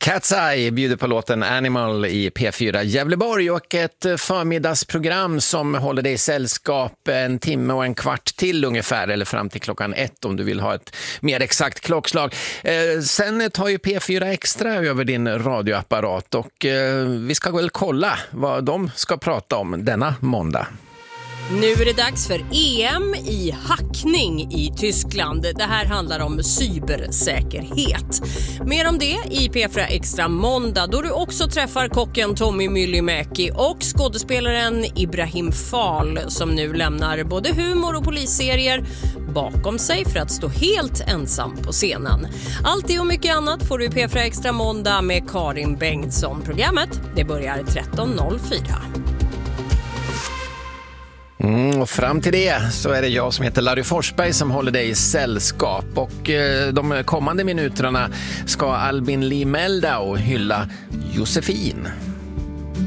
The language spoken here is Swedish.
Cat's Eye bjuder på låten Animal i P4 Gävleborg och ett förmiddagsprogram som håller dig i sällskap en timme och en kvart till ungefär, eller fram till klockan 1 om du vill ha ett mer exakt klockslag. Sen tar ju P4 Extra över din radioapparat och vi ska väl kolla vad de ska prata om denna måndag. Nu är det dags för EM i hackning i Tyskland. Det här handlar om cybersäkerhet. Mer om det i P4 Extra måndag, då du också träffar kocken Tommy Myllymäki och skådespelaren Ibrahim Fall som nu lämnar både humor och polisserier bakom sig för att stå helt ensam på scenen. Allt det och mycket annat får du i P4 Extra måndag med Karin Bengtsson. Programmet det börjar 13.04. Och fram till det så är det jag som heter Larry Forsberg som håller dig i sällskap. Och de kommande minuterna ska Albin Lee Meldau hylla Josefin.